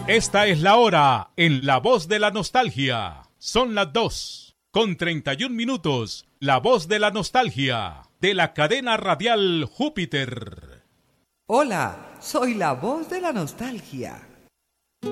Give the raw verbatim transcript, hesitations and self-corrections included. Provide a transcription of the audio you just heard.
Esta es la hora en La Voz de la Nostalgia. Son las dos con treinta y un minutos. La Voz de la Nostalgia de la cadena radial Júpiter. Hola, soy la Voz de la Nostalgia.